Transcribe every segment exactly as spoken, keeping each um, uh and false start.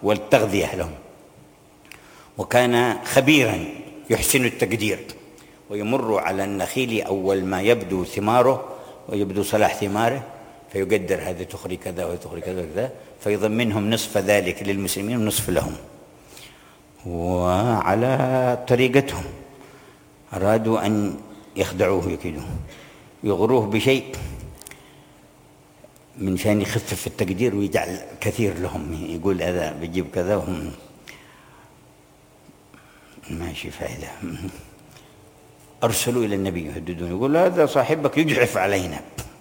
والتغذية لهم، وكان خبيرا يحسن التقدير، ويمر على النخيل أول ما يبدو ثماره ويبدو صلاح ثماره فيقدر هذا تخرج كذا وتخرج كذا وكذا، فيضمنهم نصف ذلك للمسلمين ونصف لهم. وعلى طريقتهم أرادوا أن يخدعوه يكيدوه يغروه بشيء من شان يخفف التقدير ويجعل كثير لهم، يقول هذا بيجيب كذا وهم ماشي فائدة. أرسلوا إلى النبي يهددون، يقول هذا صاحبك يجحف علينا،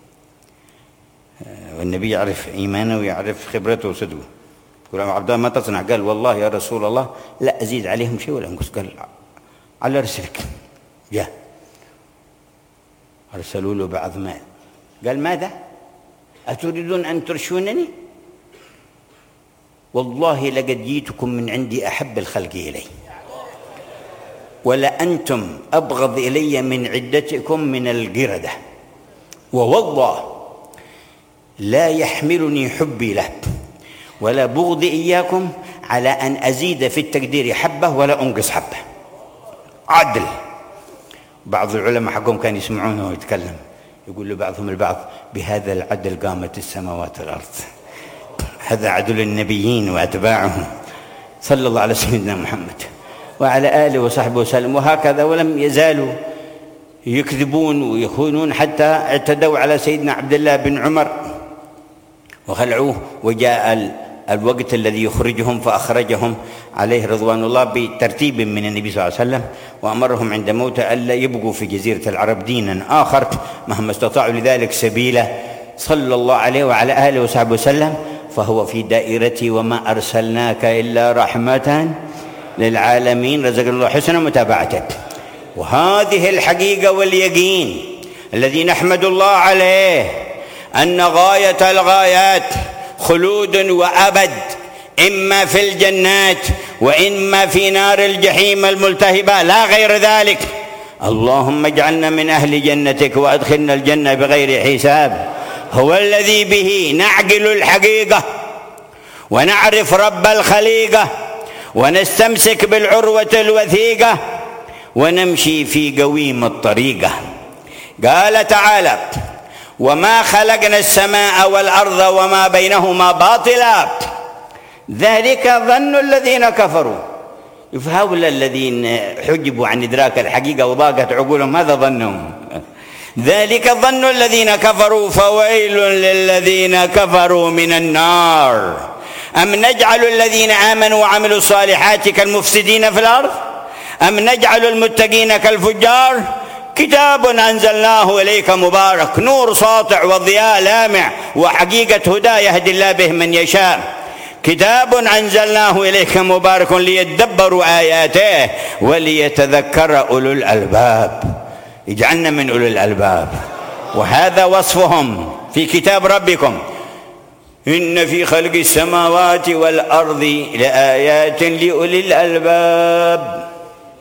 والنبي يعرف إيمانه ويعرف خبرته وصدقه. يقول عبد الله ما تصنع؟ قال والله يا رسول الله لا أزيد عليهم شيء ولا أنقص. قال على رسلك. جاء أرسلوا له بعض مال، قال ماذا؟ أتريدون أن ترشونني؟ والله لقد جيتكم من عندي أحب الخلق إلي، ولا أنتم أبغض إلي من عدتكم من القردة، ووالله لا يحملني حبي له ولا بغضي إياكم على أن أزيد في التقدير حبة ولا أنقص حبة. عدل. بعض العلماء حقهم كان يسمعونه ويتكلم، يقول لبعضهم البعض بهذا العدل قامت السماوات والأرض. هذا عدل النبيين وأتباعهم صلى الله على سيدنا محمد وعلى آله وصحبه وسلم. وهكذا ولم يزالوا يكذبون ويخونون حتى اعتدوا على سيدنا عبد الله بن عمر وخلعوه، وجاء الوقت الذي يخرجهم فأخرجهم عليه رضوان الله بترتيب من النبي صلى الله عليه وسلم، وأمرهم عند موته ألا يبقوا في جزيرة العرب دينا آخر مهما استطاعوا لذلك سبيلا صلى الله عليه وعلى آله وصحبه وسلم. فهو في دائرتي وما أرسلناك إلا رحمة للعالمين. رزقنا الله حسن متابعته. وهذه الحقيقة واليقين الذي نحمد الله عليه أن غاية الغايات خلود وأبد، إما في الجنات وإما في نار الجحيم الملتهبة لا غير ذلك. اللهم اجعلنا من أهل جنتك وأدخلنا الجنة بغير حساب. هو الذي به نعقل الحقيقة ونعرف رب الخليقة ونستمسك بالعروة الوثيقة ونمشي في قويم الطريقة. قال تعالى وما خلقنا السماء والأرض وما بينهما باطلا ذلك ظن الذين كفروا. فهؤلاء الذين حجبوا عن إدراك الحقيقة وضاقت عقولهم هذا ظنهم. ذلك ظن الذين كفروا فويل للذين كفروا من النار. أم نجعل الذين آمنوا وعملوا الصالحات كالمفسدين في الأرض أم نجعل المتقين كالفجار. كتاب أنزلناه إليك مبارك نور ساطع وضياء لامع وحقيقة هدى يهدي الله به من يشاء. كتاب أنزلناه إليك مبارك ليدبروا آياته وليتذكر أولو الألباب. اجعلنا من أولو الألباب. وهذا وصفهم في كتاب ربكم إن في خلق السماوات والأرض لآيات لأولي الألباب.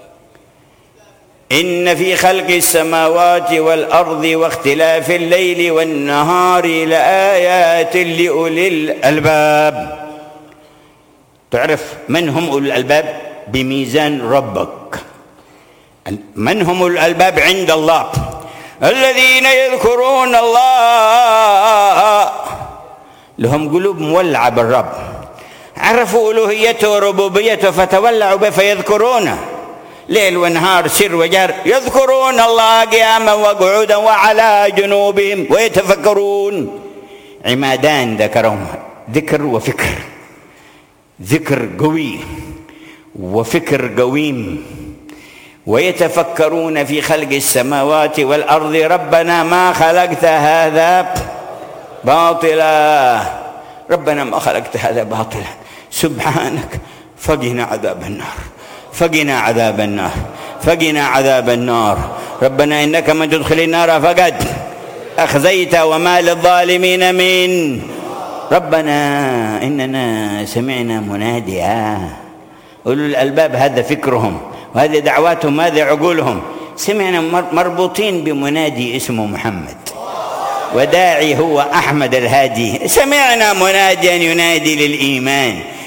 إن في خلق السماوات والأرض واختلاف الليل والنهار لآيات لأولي الألباب. تعرف من هم أولي الألباب بميزان ربك. من هم أولي الألباب عند الله؟ الذين يذكرون الله لهم قلوب مولعة بالرب، عرفوا ألوهيته وربوبيته فتولعوا به فيذكرونه ليل ونهار سر وجهر، يذكرون الله قياما وقعودا وعلى جنوبهم ويتفكرون. عمادان ذكرهم، ذكر وفكر، ذكر قوي وفكر قويم. ويتفكرون في خلق السماوات والأرض ربنا ما خلقت هذا باطلا، ربنا ما خلقت هذا باطلا سبحانك فقنا عذاب النار، فقنا عذاب النار، فقنا عذاب النار. ربنا إنك من تدخل النار فقد أخزيت وما للظالمين من. ربنا إننا سمعنا مناديا. أولو الألباب هذا فكرهم وهذه دعواتهم هذه عقولهم. سمعنا مربوطين بمنادي اسمه محمد وداعي هو أحمد الهادي. سمعنا مناديا ينادي للإيمان